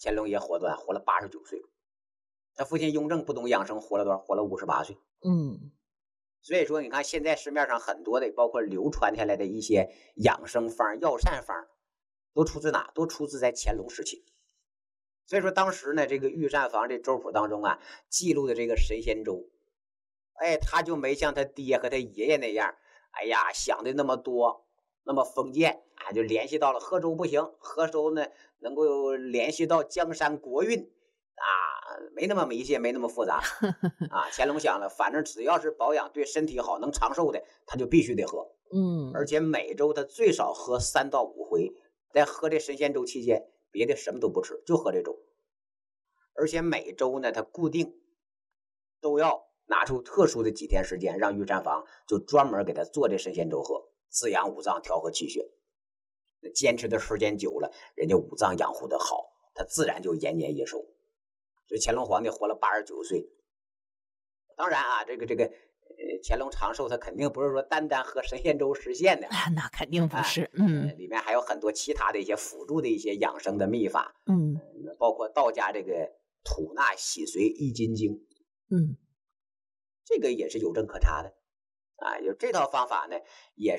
乾隆爷活了89岁，他父亲雍正不懂养生，活了多少？活了58岁。所以说你看现在市面上很多的包括流传下来的一些养生方、药膳方，都出自哪？都出自在乾隆时期。所以说当时呢，这个御膳房这粥谱当中啊，记录的这个神仙粥，他就没像他爹和他爷爷那样，想的那么多，那么封建啊，就联系到了喝粥不行，喝粥呢能够联系到江山国运啊，没那么迷信，没那么复杂啊。乾隆想了，反正只要是保养对身体好、能长寿的，他就必须得喝。而且每周他最少喝3到5回，在喝这神仙粥期间，别的什么都不吃，就喝这粥。而且每周呢，他固定都要拿出特殊的几天时间，让御膳房就专门给他做这神仙粥喝，滋养五脏，调和气血。坚持的时间久了，人家五脏养护的好，他自然就延年益寿。所以乾隆皇帝活了89岁。当然啊，这个乾隆长寿，他肯定不是说单单喝神仙粥实现的， 那肯定不是。 里面还有很多其他的一些辅助的一些养生的秘法。包括道家这个吐纳洗髓易筋经。这个也是有证可查的啊。有这套方法呢，也